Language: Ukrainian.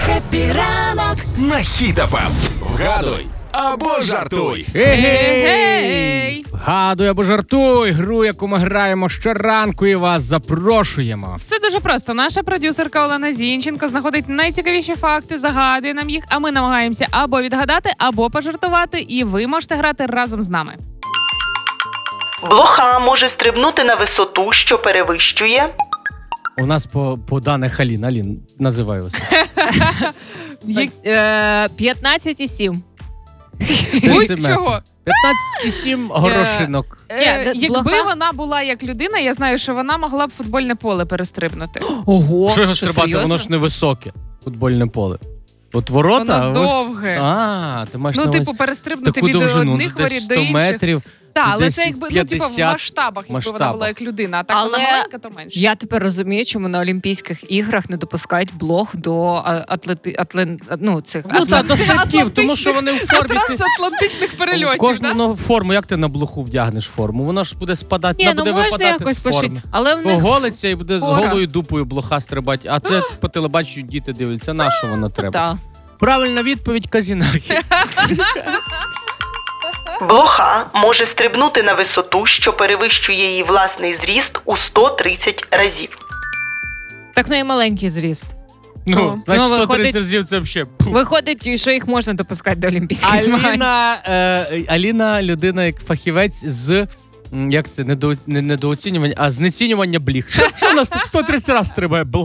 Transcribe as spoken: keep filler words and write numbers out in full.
Хеппі ранок на Хіт еф ем. Вгадуй або жартуй. Гей! Гадуй або жартуй, гру, яку ми граємо щоранку, і вас запрошуємо. Все дуже просто. Наша продюсерка Олена Зінченко знаходить найцікавіші факти, загадує нам їх, а ми намагаємося або відгадати, або пожартувати, і ви можете грати разом з нами. Блоха може стрибнути на висоту, що перевищує. У нас по, по даних Алін. Алін, називай ось. Як... Е, п'ятнадцять і сім. Будь-чого. п'ятнадцять і сім горошинок. Е, Ні, якби блоха- вона була як людина, я знаю, що вона могла б футбольне поле перестрибнути. Ого, Що його стрибати? Воно ж не високе. Футбольне поле. От ворота... Воно ось- довге. А, ти маєш Ну, на увазі типу, перестрибнути таку від довжину, одних десь воріт до сто інших. метрів. Так, але десь це якби ну, типу, в п'ятдесят масштабах, якби вона масштабах. була як людина. А так Але вона маленька, то менше. Я тепер розумію, чому на Олімпійських іграх не допускають блох до а, атлети... атлен... ну, цих Ну, та, до стрибків, тому що вони в формі... ти- Трансатлантичних перельотів, Кожну да? ну, форму, як ти на блоху вдягнеш форму? Воно ж буде спадати, Ні, вона ну буде можна випадати якось з форми. пошити. Але в них... Оголиться і буде з Фора. голою дупою блоха стрибати. А це по телебаченню діти дивляться, на що воно треба? Так. Правильна відповідь – казінаки. Блоха може стрибнути на висоту, що перевищує її власний зріст у сто тридцять разів. Так, ну і маленький зріст. Ну, значить, Ну, сто виходить- тридцять разів це взагалі. Виходить, що їх можна допускати до Олімпійських змагань. Аліна, е, Аліна – людина як фахівець з, м, як це, недоо, не недооцінювання, а знецінювання бліг. Що, що у нас тут сто тридцять разів стрибає?